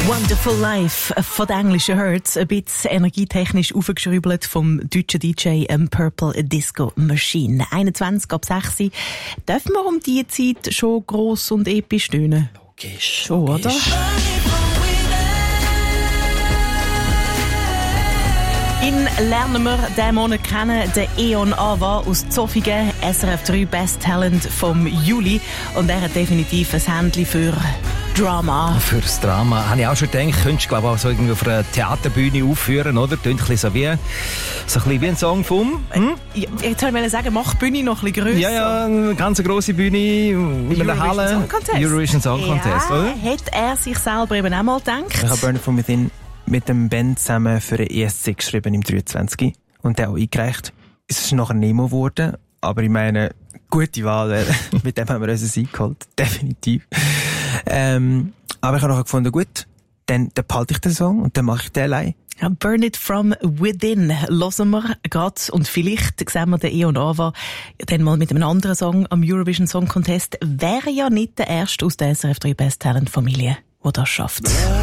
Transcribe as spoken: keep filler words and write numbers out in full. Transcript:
Wonderful Life von den englischen Hertz, ein bisschen energietechnisch aufgeschrübelt vom deutschen D J ähm, Purple Disco Machine. einundzwanzig ab sechs. Dürfen wir um diese Zeit schon gross und episch tönen? Logisch. Schon, logisch. oder? Ihn lernen wir diesen Monat kennen, den Eon Ava aus Zofingen, S R F drei Best Talent vom Juli. Und er hat definitiv ein Händchen für Drama. Für das Drama. Habe ich auch schon gedacht, könntest du glaube auch so irgendwie auf einer Theaterbühne aufführen, oder? Tönt ein bisschen so wie, so ein bisschen wie ein Song vom... Hm? Ja, jetzt wollte ich sagen, mach die Bühne noch ein bisschen grösser. Ja, ja, eine ganz grosse Bühne mit einer Halle. Song Contest. Eurovision Song Contest, ja, oder? Hat er sich selber eben auch mal gedacht? Ich habe Burn It From Within mit dem Ben zusammen für den E S C geschrieben im dreiundzwanzig und der auch eingereicht. Es ist nachher Nemo geworden, aber ich meine, gute Wahl, mit dem haben wir uns einen Sieg geholt, definitiv. Ähm, aber ich habe nachher gefunden, gut, dann, dann behalte ich den Song und dann mache ich den allein. Ja, Burn It From Within hören wir gerade und vielleicht sehen wir den Eon Ava dann mal mit einem anderen Song am Eurovision Song Contest. Wäre ja nicht der erste aus der S R F drei Best Talent Familie, der das schafft.